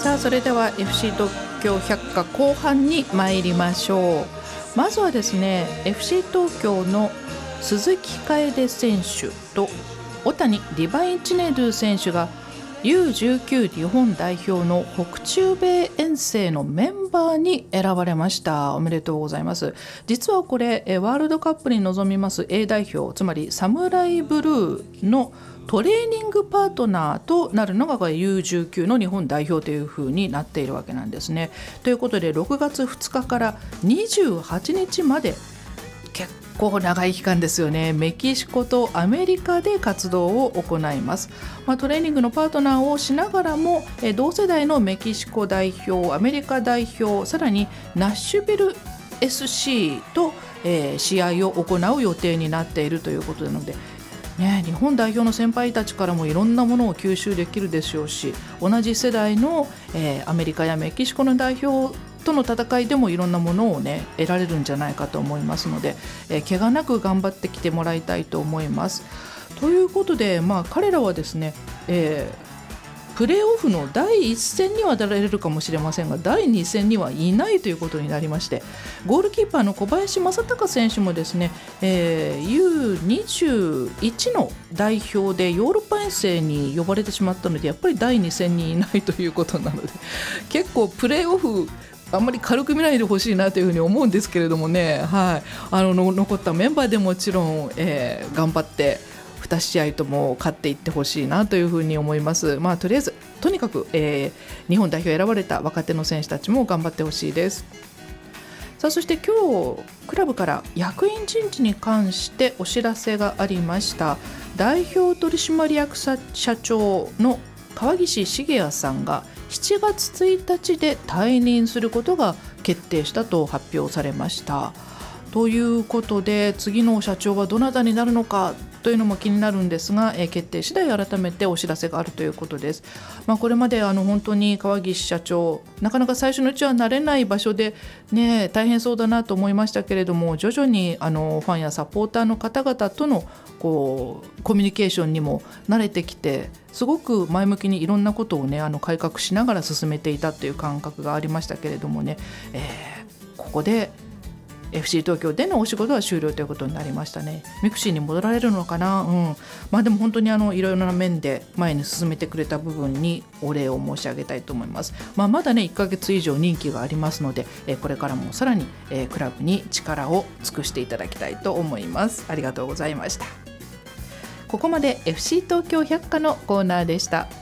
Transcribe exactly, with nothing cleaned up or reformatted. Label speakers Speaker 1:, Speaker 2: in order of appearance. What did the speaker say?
Speaker 1: さあそれでは エフシー 東京百科後半に参りましょう。まずはですね エフシー 東京の鈴木楓選手と小谷リバインチネドゥ選手が ユーじゅうきゅう 日本代表の北中米遠征のメンバーに選ばれました。おめでとうございます。実はこれワールドカップに臨みます A 代表、つまりサムライブルーのトレーニングパートナーとなるのが ユーじゅうきゅう の日本代表というふうになっているわけなんですね。ということでろくがつふつかからにじゅうはちにちまで結構長い期間ですよね。メキシコとアメリカで活動を行います。まあ、トレーニングのパートナーをしながらもえ同世代のメキシコ代表、アメリカ代表、さらにナッシュビル エスシー と、えー、試合を行う予定になっているということなのでね、日本代表の先輩たちからもいろんなものを吸収できるでしょうし、同じ世代の、えー、アメリカやメキシコの代表との戦いでもいろんなものを、ね、得られるんじゃないかと思いますので、えー、怪我なく頑張ってきてもらいたいと思います。ということで、まあ、彼らはですね、えープレーオフのだいいっ戦には出られるかもしれませんがだいに戦にはいないということになりまして、ゴールキーパーの小林正隆選手もですね、えー、ユーにじゅういち の代表でヨーロッパ遠征に呼ばれてしまったのでやっぱりだいに戦にいないということなので結構プレーオフあんまり軽く見ないでほしいなというふうに思うんですけれどもね、はい、あの残ったメンバーでもちろん、えー、頑張ってに試合とも勝っていってほしいなというふうに思います。まあ、とりあえずとにかく、えー、日本代表選ばれた若手の選手たちも頑張ってほしいです。さあそして今日クラブから役員人事に関してお知らせがありました。代表取締役社長の川岸茂也さんがしちがつついたちで退任することが決定したと発表されました。ということで次の社長はどなたになるのかというのも気になるんですが、えー、決定次第改めてお知らせがあるということです。まあ、これまであの本当に川岸社長なかなか最初のうちは慣れない場所で、ね、大変そうだなと思いましたけれども徐々にあのファンやサポーターの方々とのこうコミュニケーションにも慣れてきてすごく前向きにいろんなことを、ね、あの改革しながら進めていたという感覚がありましたけれどもね、えー、ここでエフシー 東京でのお仕事は終了ということになりましたね。ミクシーに戻られるのかな、うんまあ、でも本当にあのいろいろな面で前に進めてくれた部分にお礼を申し上げたいと思います。まあ、まだねいっかげつ以上任期がありますので、えー、これからもさらに、えー、クラブに力を尽くしていただきたいと思います。ありがとうございました。ここまで エフシー 東京百科のコーナーでした。